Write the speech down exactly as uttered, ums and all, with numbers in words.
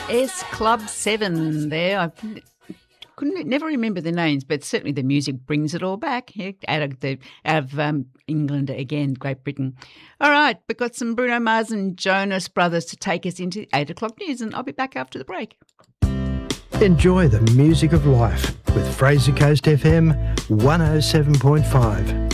S Club seven there. I couldn't never remember the names, but certainly the music brings it all back. Yeah, out of, the, out of um, England again, Great Britain. All right, we've got some Bruno Mars and Jonas Brothers to take us into eight o'clock news, and I'll be back after the break. Enjoy the music of life with Fraser Coast F M one oh seven point five.